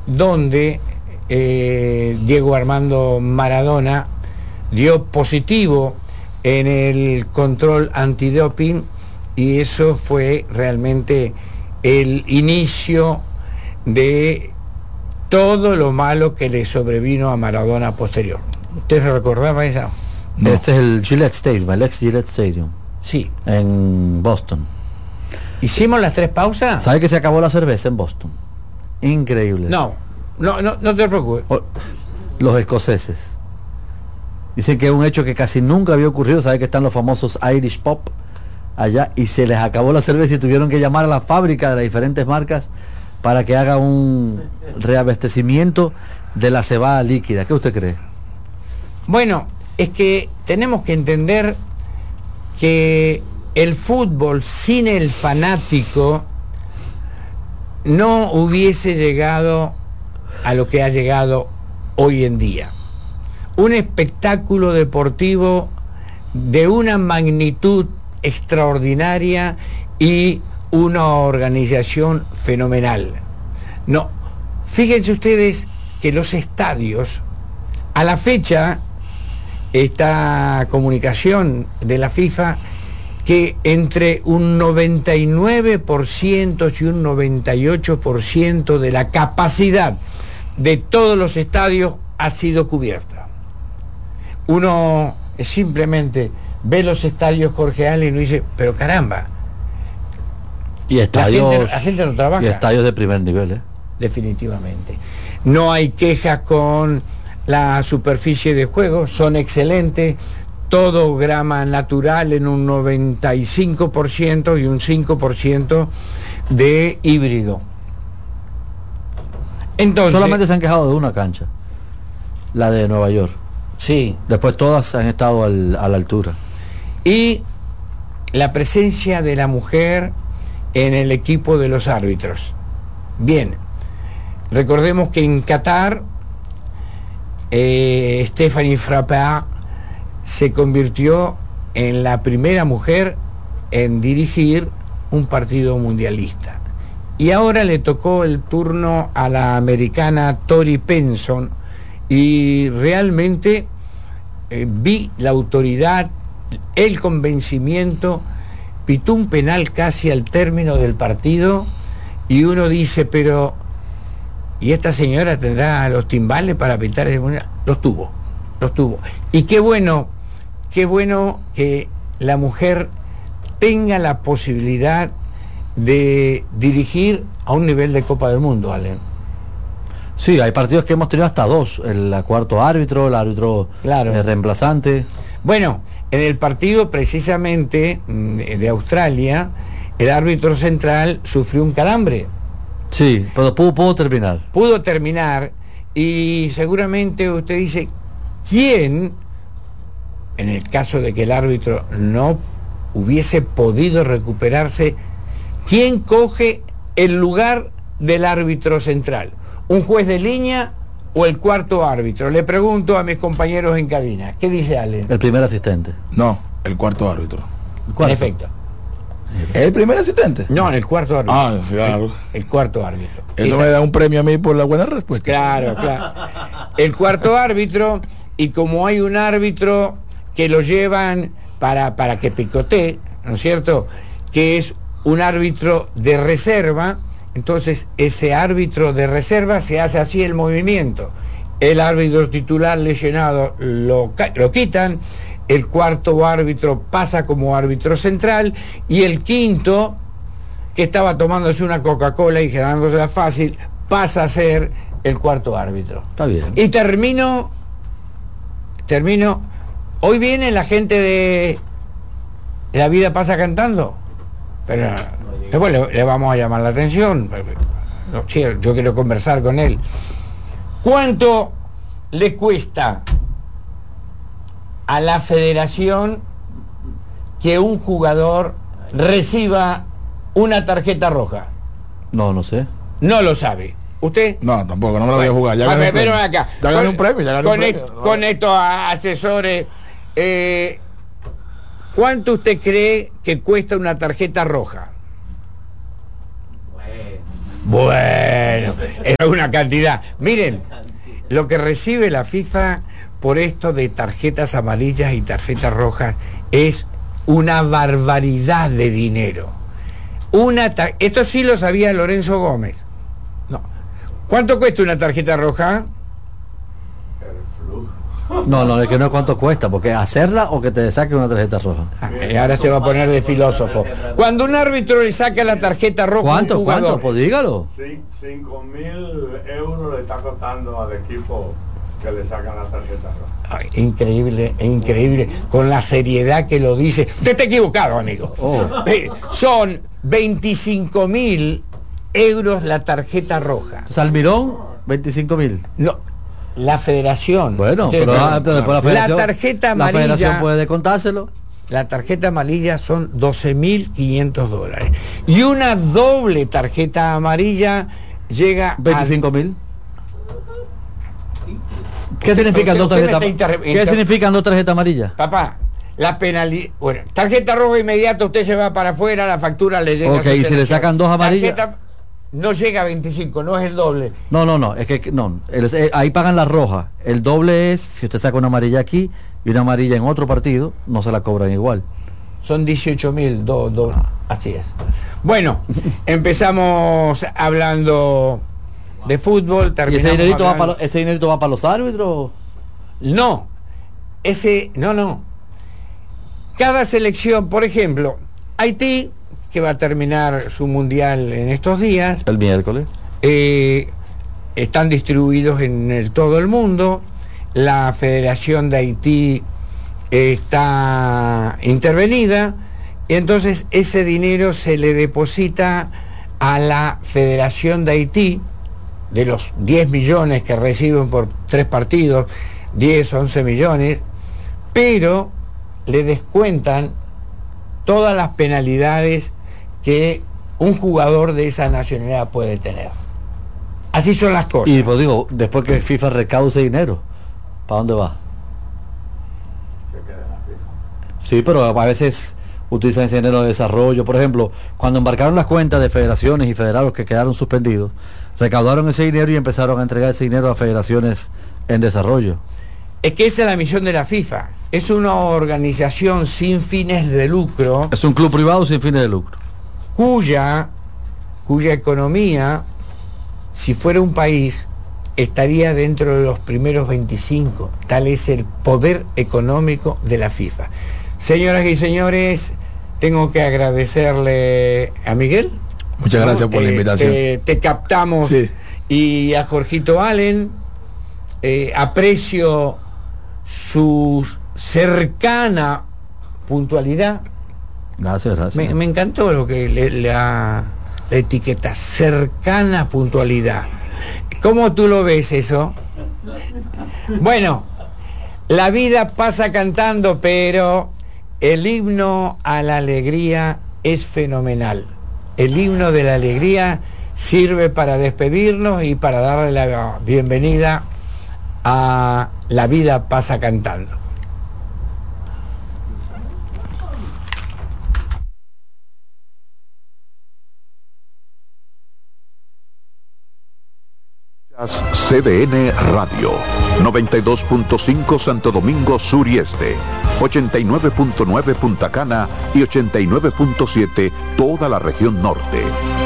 donde Diego Armando Maradona dio positivo en el control antidoping, y eso fue realmente el inicio de todo lo malo que le sobrevino a Maradona posterior. ¿Usted se recordaba esa? No. Este es el Gillette Stadium, el ex Gillette Stadium. Sí. En Boston. ¿Hicimos las 3 pausas? ¿Sabe que se acabó la cerveza en Boston? Increíble. No te preocupes. Los escoceses dicen que es un hecho que casi nunca había ocurrido. ¿Sabe que están los famosos Irish Pub allá? Y se les acabó la cerveza y tuvieron que llamar a la fábrica de las diferentes marcas para que haga un reabastecimiento de la cebada líquida. ¿Qué usted cree? Bueno, es que tenemos que entender que el fútbol sin el fanático no hubiese llegado a lo que ha llegado hoy en día. Un espectáculo deportivo de una magnitud extraordinaria y una organización fenomenal. No, fíjense ustedes que los estadios, a la fecha, esta comunicación de la FIFA, que entre un 99% y un 98% de la capacidad de todos los estadios ha sido cubierta. Uno simplemente ve los estadios Jorge Allen y uno dice, pero caramba, y estadios, la gente no trabaja. Y estadios de primer nivel, definitivamente. No hay quejas con la superficie de juego, son excelentes, todo grama natural en un 95% y un 5% de híbrido. Entonces, solamente se han quejado de una cancha, la de Nueva York. Sí. Después todas han estado a la altura. Y la presencia de la mujer en el equipo de los árbitros. Bien, recordemos que en Qatar Stéphanie Frappart se convirtió en la primera mujer en dirigir un partido mundialista. Y ahora le tocó el turno a la americana Tori Penson, y realmente vi la autoridad, el convencimiento. Pitó un penal casi al término del partido y uno dice, pero ¿y esta señora tendrá los timbales para pitar el mundial? Los tuvo. Y qué bueno que la mujer tenga la posibilidad de dirigir a un nivel de Copa del Mundo, Allen. Sí, hay partidos que hemos tenido hasta 2, el cuarto árbitro, el árbitro, claro, reemplazante. Bueno, en el partido precisamente de Australia, el árbitro central sufrió un calambre. Sí, pero pudo terminar. Pudo terminar, y seguramente usted dice, ¿quién, en el caso de que el árbitro no hubiese podido recuperarse, quién coge el lugar del árbitro central? ¿Un juez de línea o el cuarto árbitro? Le pregunto a mis compañeros en cabina. ¿Qué dice Allen? El primer asistente. No, el cuarto árbitro. En efecto. ¿Es el primer asistente? No, el cuarto árbitro. Ah, sí, claro. El cuarto árbitro. Eso me da un premio a mí por la buena respuesta. Claro. El cuarto árbitro, y como hay un árbitro que lo llevan para que picotee, ¿no es cierto?, que es un árbitro de reserva. Entonces ese árbitro de reserva se hace así el movimiento. El árbitro titular lesionado lo quitan, el cuarto árbitro pasa como árbitro central, y el quinto, que estaba tomándose una Coca-Cola y quedándosela fácil, pasa a ser el cuarto árbitro. Está bien. Y termino. Hoy viene la gente de La Vida Pasa Cantando, pero después le vamos a llamar la atención. No, sí, yo quiero conversar con él. ¿Cuánto le cuesta a la federación que un jugador reciba una tarjeta roja? No sé. No lo sabe. ¿Usted? No, tampoco, no me lo voy a jugar. Ya gané un premio. Acá. Ya gané un premio, Con estos asesores, ¿cuánto usted cree que cuesta una tarjeta roja? Bueno, es una una cantidad. Miren, lo que recibe la FIFA por esto de tarjetas amarillas y tarjetas rojas es una barbaridad de dinero. Esto sí lo sabía Lorenzo Gómez. No. ¿Cuánto cuesta una tarjeta roja? No, es que no es cuánto cuesta, porque hacerla o que te saque una tarjeta roja. Y ahora se va a poner de filósofo. Cuando un árbitro le saca la tarjeta roja a un jugador, ¿Cuánto? Pues dígalo. 5.000 euros le está costando al equipo que le sacan la tarjeta roja. Ay, increíble, con la seriedad que lo dice. Usted está equivocado, amigo. Son 25.000 euros la tarjeta roja. Salmirón, 25.000. No, la federación. Bueno, pero después la federación, la tarjeta amarilla, la federación puede descontárselo. La tarjeta amarilla son $12.500. Y una doble tarjeta amarilla llega 25.000. ¿Qué significan dos tarjetas amarillas? Papá, la penalidad. Bueno, tarjeta roja inmediata, usted se va para afuera, la factura le llega. Ok, y si le sacan dos amarillas. No llega a 25, no es el doble. No, es que no. Ahí pagan la roja. El doble es si usted saca una amarilla aquí y una amarilla en otro partido, no se la cobran igual. Son 18.000, así es. Bueno, empezamos hablando de fútbol. ¿Y ese dinerito va para los árbitros? No. Cada selección, por ejemplo, Haití, que va a terminar su mundial en estos días. El miércoles. Están distribuidos en todo el mundo. La Federación de Haití está intervenida. Y entonces ese dinero se le deposita a la Federación de Haití, de los 10 millones que reciben por 3 partidos, 10, 11 millones, pero le descuentan todas las penalidades que un jugador de esa nacionalidad puede tener. Así son las cosas. Y pues digo, después que FIFA recaude dinero, ¿para dónde va? Que quede en la FIFA. Sí, pero a veces utilizan ese dinero de desarrollo. Por ejemplo, cuando embarcaron las cuentas de federaciones y federados que quedaron suspendidos, recaudaron ese dinero y empezaron a entregar ese dinero a federaciones en desarrollo. Es que esa es la misión de la FIFA. Es una organización sin fines de lucro. Es un club privado sin fines de lucro. Cuya economía, si fuera un país, estaría dentro de los primeros 25. Tal es el poder económico de la FIFA. Señoras y señores, tengo que agradecerle a Miguel. Muchas gracias por la invitación. Te captamos. Sí. Y a Jorgito Allen. Aprecio su cercana puntualidad. Gracias. Me encantó lo que la etiqueta, cercana puntualidad. ¿Cómo tú lo ves eso? Bueno, la vida pasa cantando, pero el himno a la alegría es fenomenal. El himno de la alegría sirve para despedirnos y para darle la bienvenida a La vida pasa cantando. CDN Radio, 92.5 Santo Domingo Sur y Este, 89.9 Punta Cana y 89.7 toda la región norte.